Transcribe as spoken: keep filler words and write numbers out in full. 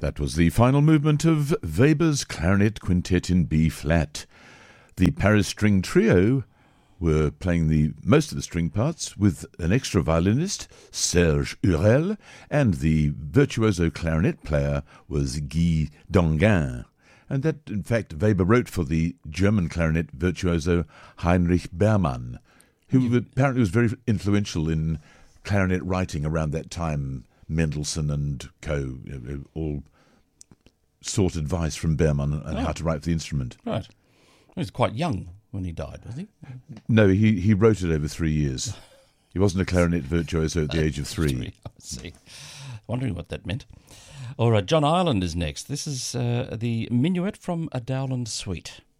That was the final movement of Weber's Clarinet Quintet in B-flat. The Paris String Trio were playing the most of the string parts with an extra violinist, Serge Hurel, and the virtuoso clarinet player was Guy Donguin. And that, in fact, Weber wrote for the German clarinet virtuoso Heinrich Berman, who apparently was very influential in clarinet writing around that time. Mendelssohn and co. all sought advice from Berman on Oh. how to write for the instrument. Right. He was quite young when he died, was he? No, he, he wrote it over three years. He wasn't a clarinet virtuoso at the age of three. Three, I see. Wondering what that meant. All right, John Ireland is next. This is uh, the Minuet from a Dowland Suite.